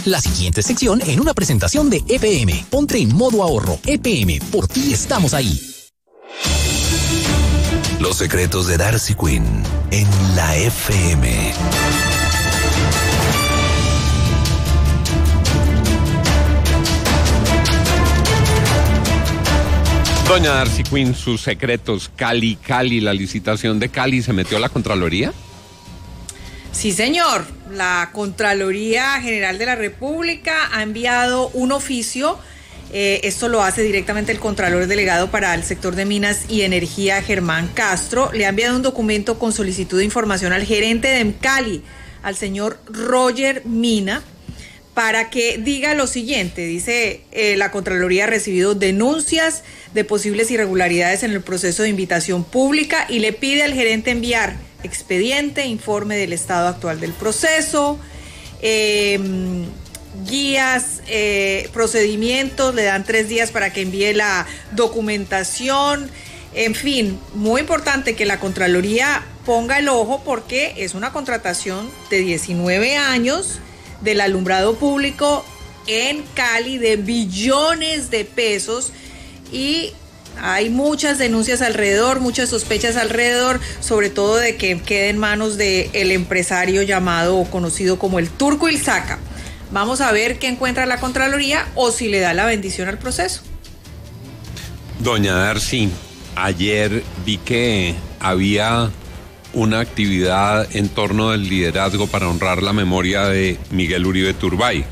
La siguiente sección en una presentación de EPM. Ponte en modo ahorro. EPM, por ti estamos ahí. Los secretos de Darcy Quinn en la FM. Doña Darcy Quinn, sus secretos. Cali, la licitación de Cali, ¿se metió a la Contraloría? Sí, señor. La Contraloría General de la República ha enviado un oficio. Esto lo hace directamente el Contralor Delegado para el sector de Minas y Energía, Germán Castro. Le ha enviado un documento con solicitud de información al gerente de Cali, al señor Roger Mina, para que diga lo siguiente. Dice, la Contraloría ha recibido denuncias de posibles irregularidades en el proceso de invitación pública y le pide al gerente enviar expediente, informe del estado actual del proceso, guías, procedimientos, le dan 3 días para que envíe la documentación. En fin, muy importante que la Contraloría ponga el ojo porque es una contratación de 19 años del alumbrado público en Cali de billones de pesos y hay muchas denuncias alrededor, muchas sospechas alrededor, sobre todo de que quede en manos del empresario llamado o conocido como el Turco Ilzaca. Vamos a ver qué encuentra la Contraloría o si le da la bendición al proceso. Doña Darcy, ayer vi que había una actividad en torno del liderazgo para honrar la memoria de Miguel Uribe Turbay.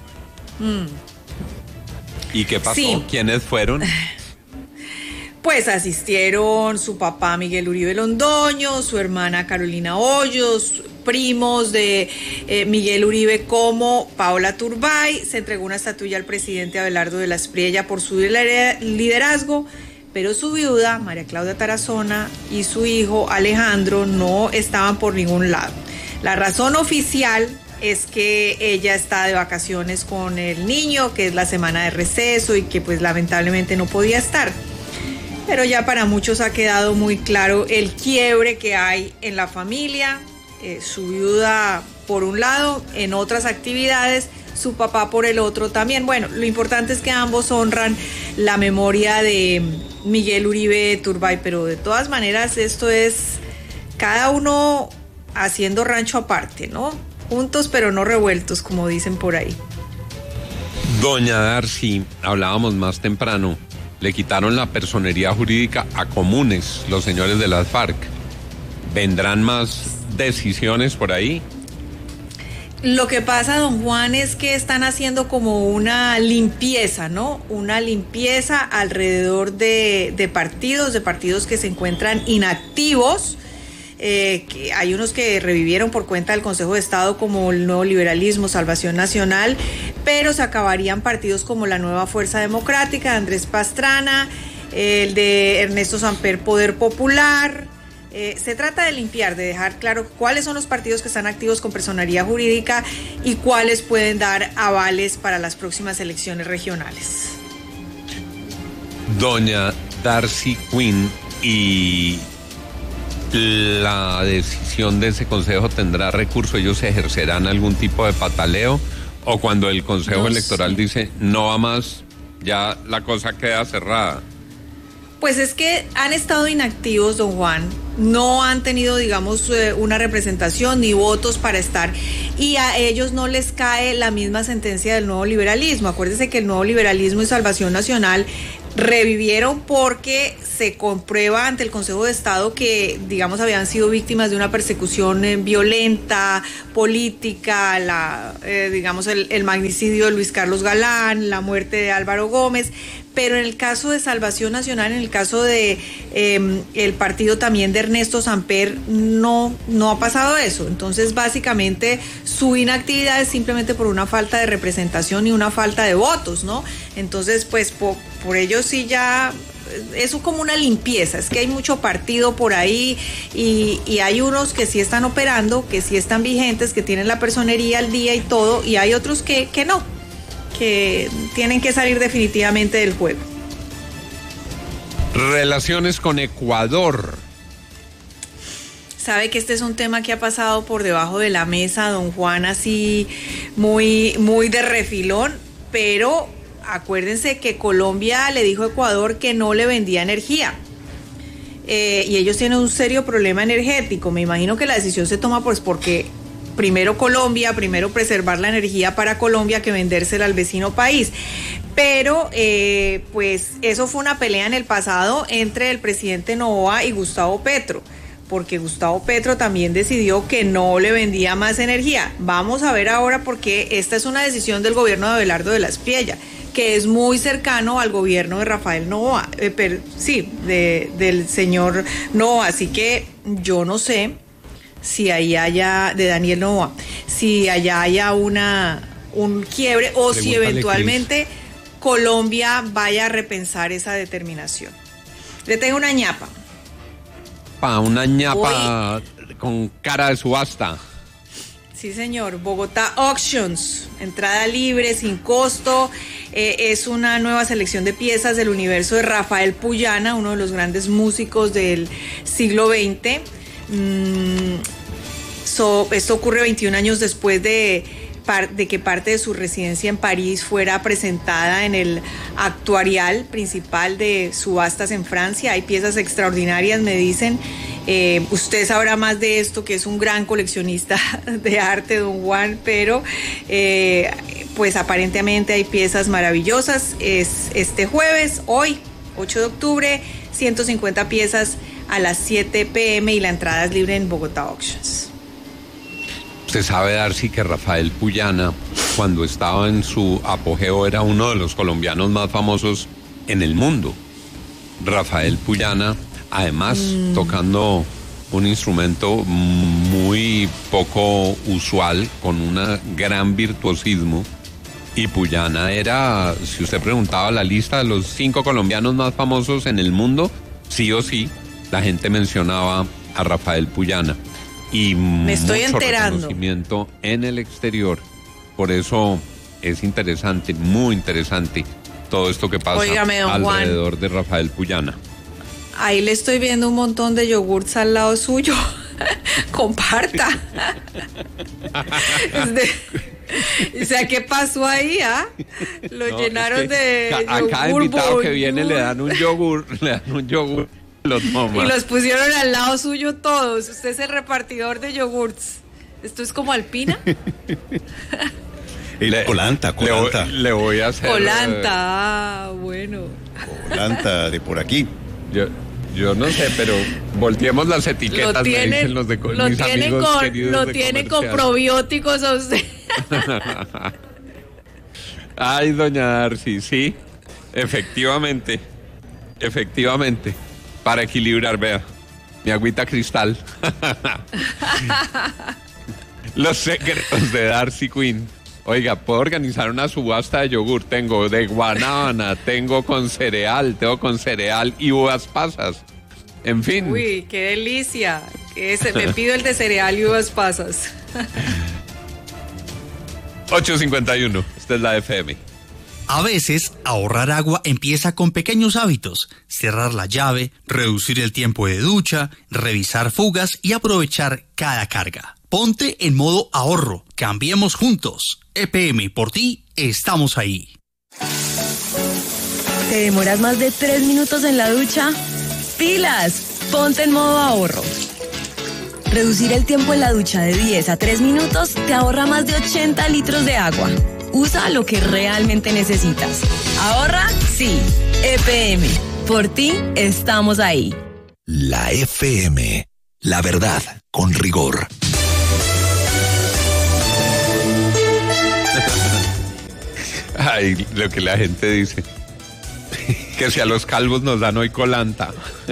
¿Y qué pasó? Sí. ¿Quiénes fueron? Pues asistieron su papá Miguel Uribe Londoño, su hermana Carolina Hoyos, primos de Miguel Uribe como Paola Turbay. Se entregó una estatuilla al presidente Abelardo de la Espriella por su liderazgo, pero su viuda, María Claudia Tarazona, y su hijo Alejandro no estaban por ningún lado. La razón oficial es que ella está de vacaciones con el niño, que es la semana de receso y que pues lamentablemente no podía estar. Pero ya para muchos ha quedado muy claro el quiebre que hay en la familia, su viuda por un lado, en otras actividades, su papá por el otro también. Bueno, lo importante es que ambos honran la memoria de Miguel Uribe Turbay, pero de todas maneras esto es cada uno haciendo rancho aparte, ¿no? Juntos pero no revueltos, como dicen por ahí. Doña Darcy, hablábamos más temprano. Le quitaron la personería jurídica a Comunes, los señores de las FARC. ¿Vendrán más decisiones por ahí? Lo que pasa, don Juan, es que están haciendo como una limpieza, ¿no? Una limpieza alrededor de partidos que se encuentran inactivos. Que hay unos que revivieron por cuenta del Consejo de Estado, como el Nuevo Liberalismo, Salvación Nacional, pero se acabarían partidos como la Nueva Fuerza Democrática de Andrés Pastrana, el de Ernesto Samper, Poder Popular. Se trata de limpiar, de dejar claro cuáles son los partidos que están activos con personería jurídica y cuáles pueden dar avales para las próximas elecciones regionales. Doña Darcy Quinn, y la decisión de ese consejo tendrá recurso, ellos ejercerán algún tipo de pataleo, o cuando el consejo electoral dice no va más, ya la cosa queda cerrada. Pues es que han estado inactivos, don Juan, no han tenido, digamos, una representación ni votos para estar, y a ellos no les cae la misma sentencia del nuevo liberalismo. Acuérdese que el nuevo liberalismo y Salvación Nacional revivieron porque se comprueba ante el Consejo de Estado que, digamos, habían sido víctimas de una persecución violenta, política, digamos, el magnicidio de Luis Carlos Galán, la muerte de Álvaro Gómez. Pero en el caso de Salvación Nacional, en el caso de el partido también de Ernesto Samper, no ha pasado eso. Entonces, básicamente, su inactividad es simplemente por una falta de representación y una falta de votos, ¿no? Entonces, pues, por ello sí ya es como una limpieza. Es que hay mucho partido por ahí y hay unos que sí están operando, que sí están vigentes, que tienen la personería al día y todo, y hay otros que no, que tienen que salir definitivamente del juego. Relaciones con Ecuador. sabe que este es un tema que ha pasado por debajo de la mesa, don Juan, así muy, muy de refilón, pero acuérdense que Colombia le dijo a Ecuador que no le vendía energía. Y ellos tienen un serio problema energético. Me imagino que la decisión se toma pues porque primero Colombia, primero preservar la energía para Colombia que vendérsela al vecino país. Pero pues eso fue una pelea en el pasado entre el presidente Noboa y Gustavo Petro, porque Gustavo Petro también decidió que no le vendía más energía. Vamos a ver ahora porque esta es una decisión del gobierno de Abelardo de la Espriella, que es muy cercano al gobierno de Rafael Noboa, del señor Noboa, así que yo no sé si ahí haya, de Daniel Noboa, si allá haya un quiebre o si eventualmente Colombia vaya a repensar esa determinación. Le tengo una ñapa. Una ñapa con cara de subasta. Sí, señor. Bogotá Auctions, entrada libre, sin costo. Es una nueva selección de piezas del universo de Rafael Puyana, uno de los grandes músicos del siglo XX. Esto ocurre 21 años después de que parte de su residencia en París fuera presentada en el actuarial principal de subastas en Francia. Hay piezas extraordinarias, me dicen. Usted sabrá más de esto, que es un gran coleccionista de arte, don Juan, pero pues aparentemente hay piezas maravillosas. Es este jueves, hoy, 8 de octubre, 150 piezas a las 7 p.m. y la entrada es libre en Bogotá Auctions. Usted sabe, Darcy, que Rafael Puyana, cuando estaba en su apogeo, era uno de los colombianos más famosos en el mundo. Rafael Puyana, además, tocando un instrumento muy poco usual, con un gran virtuosismo. Y Puyana era, si usted preguntaba la lista de los 5 colombianos más famosos en el mundo, sí o sí, la gente mencionaba a Rafael Puyana. Y me estoy mucho enterando. Reconocimiento en el exterior. Por eso es interesante, muy interesante, todo esto que pasa. Óigame, don alrededor Juan, de Rafael Puyana. Ahí le estoy viendo un montón de yogurts al lado suyo. Comparta. O sea, ¿qué pasó ahí? Lo no, llenaron es que de a cada invitado que viene le dan un yogur, lo toma. Y los pusieron al lado suyo todos. Usted es el repartidor de yogurts. ¿Esto es como Alpina? Colanta. Le voy a hacer... Colanta, bueno. Colanta de por aquí. Yo no sé, pero volteemos las etiquetas. Lo tienen, me dicen mis amigos queridos. Lo tienen con probióticos a usted. Ay, doña Darcy, sí, efectivamente. Para equilibrar, vea, mi agüita cristal. Los secretos de Darcy Quinn. Oiga, puedo organizar una subasta de yogur. Tengo de guanábana, tengo con cereal y uvas pasas. En fin. Uy, qué delicia. Me pido el de cereal y uvas pasas. 8:51. Esta es la FM. A veces, ahorrar agua empieza con pequeños hábitos: cerrar la llave, reducir el tiempo de ducha, revisar fugas y aprovechar cada carga. Ponte en modo ahorro. Cambiemos juntos. EPM, por ti, estamos ahí. ¿Te demoras más de 3 minutos en la ducha? ¡Pilas! Ponte en modo ahorro. Reducir el tiempo en la ducha de 10 a 3 minutos te ahorra más de 80 litros de agua. Usa lo que realmente necesitas. ¿Ahorra? Sí. EPM. Por ti, estamos ahí. La FM. La verdad, con rigor. Ay, lo que la gente dice. Que si a los calvos nos dan hoy colanta.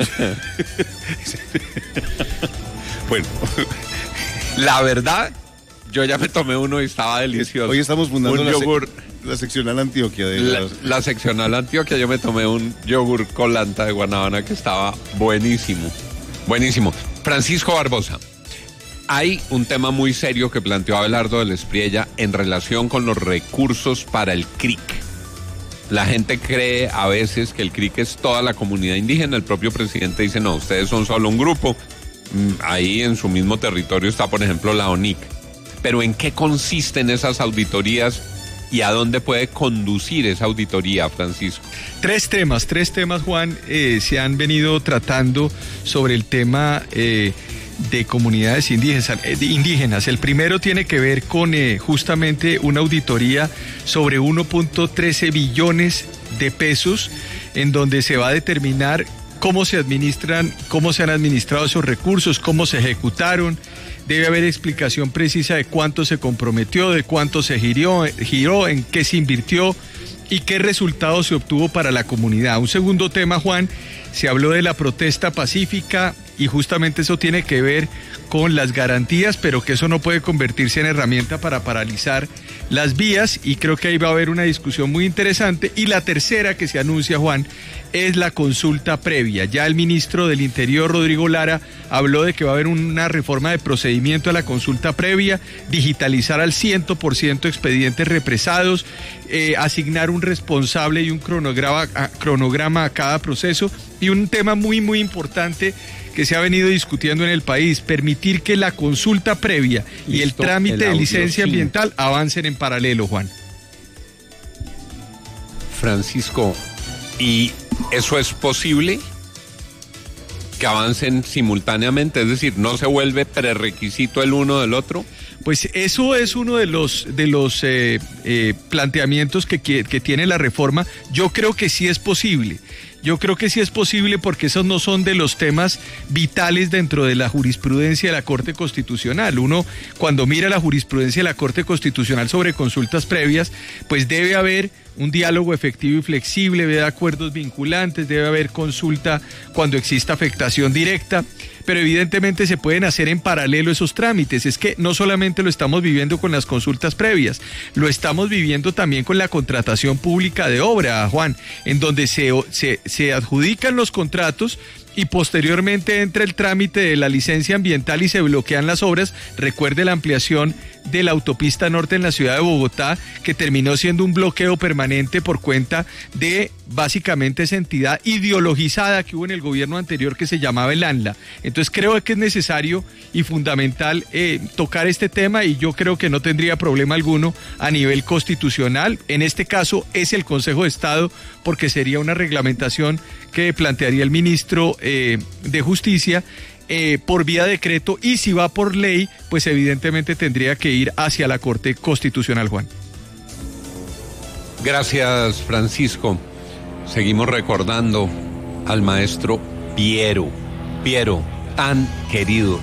Bueno, la verdad, yo ya me tomé uno y estaba delicioso. Hoy estamos fundando un yogur. La seccional Antioquia. La seccional Antioquia, yo me tomé un yogur colanta de guanábana que estaba buenísimo. Buenísimo. Francisco Barbosa, hay un tema muy serio que planteó Abelardo de la Espriella en relación con los recursos para el CRIC. La gente cree a veces que el CRIC es toda la comunidad indígena. El propio presidente dice, no, ustedes son solo un grupo. ahí en su mismo territorio está, por ejemplo, la ONIC. Pero ¿en qué consisten esas auditorías y a dónde puede conducir esa auditoría, Francisco? Tres temas, Juan, se han venido tratando sobre el tema de comunidades indígenas. El primero tiene que ver con justamente una auditoría sobre 1.13 billones de pesos, en donde se va a determinar cómo se han administrado esos recursos, cómo se ejecutaron. Debe haber explicación precisa de cuánto se comprometió, de cuánto se giró, en qué se invirtió y qué resultados se obtuvo para la comunidad. Un segundo tema, Juan, se habló de la protesta pacífica y justamente eso tiene que ver con las garantías, pero que eso no puede convertirse en herramienta para paralizar las vías, y creo que ahí va a haber una discusión muy interesante. Y la tercera que se anuncia, Juan, es la consulta previa. Ya el ministro del Interior, Rodrigo Lara, habló de que va a haber una reforma de procedimiento a la consulta previa, digitalizar al 100% expedientes represados, asignar un responsable y un cronograma a cada proceso, y un tema muy, muy importante que se ha venido discutiendo en el país, permitir que la consulta previa y el trámite de licencia ambiental avancen en paralelo, Juan. Francisco, ¿y eso es posible? ¿Que avancen simultáneamente? Es decir, ¿no se vuelve prerequisito el uno del otro? Pues eso es uno de los planteamientos que tiene la reforma. Yo creo que sí es posible. Porque esos no son de los temas vitales dentro de la jurisprudencia de la Corte Constitucional. Uno, cuando mira la jurisprudencia de la Corte Constitucional sobre consultas previas, pues debe haber un diálogo efectivo y flexible, debe haber acuerdos vinculantes, debe haber consulta cuando exista afectación directa, pero evidentemente se pueden hacer en paralelo esos trámites. Es que no solamente lo estamos viviendo con las consultas previas, lo estamos viviendo también con la contratación pública de obra, Juan, en donde se adjudican los contratos y posteriormente entra el trámite de la licencia ambiental y se bloquean las obras. Recuerde la ampliación de la autopista norte en la ciudad de Bogotá, que terminó siendo un bloqueo permanente por cuenta de básicamente esa entidad ideologizada que hubo en el gobierno anterior, que se llamaba el ANLA. Entonces creo que es necesario y fundamental tocar este tema, y yo creo que no tendría problema alguno a nivel constitucional. En este caso es el Consejo de Estado, porque sería una reglamentación que plantearía el ministro de Justicia por vía de decreto, y si va por ley, pues evidentemente tendría que ir hacia la Corte Constitucional, Juan. Gracias, Francisco. Seguimos recordando al maestro Piero, tan querido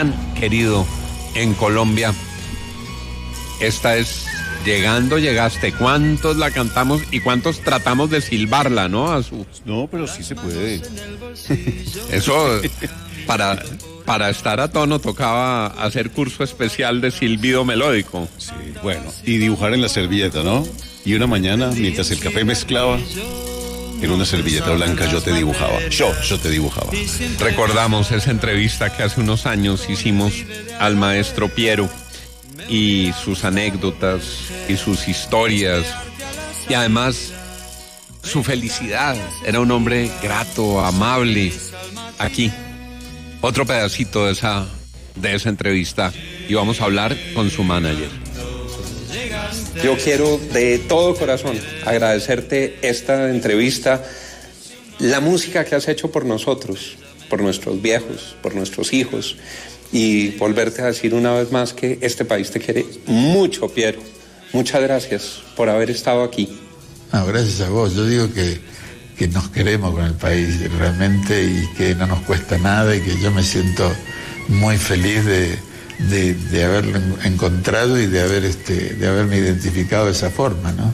en Colombia. Esta es Llegaste. ¿Cuántos la cantamos y cuántos tratamos de silbarla, no? No, pero sí se puede. Eso, para estar a tono tocaba hacer curso especial de silbido melódico. Sí, bueno, y dibujar en la servilleta, ¿no? Y una mañana, mientras el café mezclaba, en una servilleta blanca yo te dibujaba. Yo te dibujaba. Recordamos esa entrevista que hace unos años hicimos al maestro Piero, y sus anécdotas y sus historias, y además su felicidad. Era un hombre grato, amable. Aquí, otro pedacito de esa entrevista, y vamos a hablar con su manager. Yo quiero de todo corazón agradecerte esta entrevista, la música que has hecho por nosotros, por nuestros viejos, por nuestros hijos, y volverte a decir una vez más que este país te quiere mucho, Piero. Muchas gracias por haber estado aquí. No, gracias a vos. Yo digo que nos queremos con el país realmente, y que no nos cuesta nada, y que yo me siento muy feliz de haberlo encontrado y de haberme identificado de esa forma, ¿no?